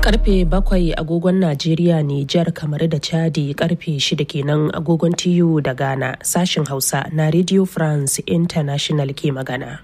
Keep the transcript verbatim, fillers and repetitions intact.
Karfe bakwai agogon Najeriya, Nijar, kamar da Chadi, karfe shida kenan agogon T U da Ghana. Sashin Hausa na Radio France International ke magana.